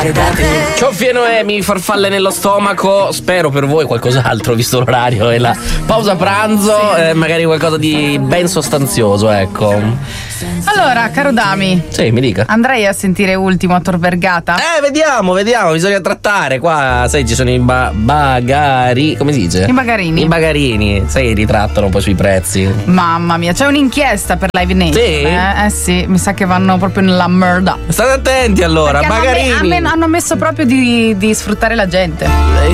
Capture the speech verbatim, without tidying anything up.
Cioffi e Noemi, farfalle nello stomaco. Spero per voi qualcos'altro, visto l'orario e la pausa pranzo, sì. eh, magari qualcosa di ben sostanzioso, ecco. Allora, caro Dami, sì, mi dica. Andrei a sentire Ultimo a Tor Vergata? Eh, vediamo, vediamo, bisogna trattare. Qua, sai, ci sono i ba- bagari. Come si dice? I bagarini. I bagarini, sai, ritrattano poi sui prezzi. Mamma mia, c'è un'inchiesta per Live Nation. Sì? Eh, eh sì, mi sa che vanno proprio nella merda. State attenti allora, Perché bagarini. Hanno, hanno messo proprio di, di sfruttare la gente.